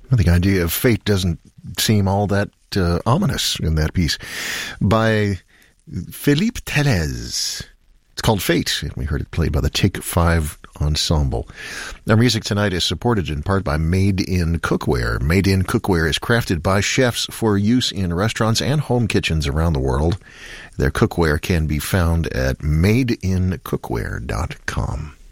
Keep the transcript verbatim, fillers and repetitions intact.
Well, the idea of fate doesn't seem all that uh, ominous in that piece. By Philippe Telez. It's called Fate, and we heard it played by the Take Five Ensemble. Our music tonight is supported in part by Made in Cookware. Made in Cookware is crafted by chefs for use in restaurants and home kitchens around the world. Their cookware can be found at made in cookware dot com.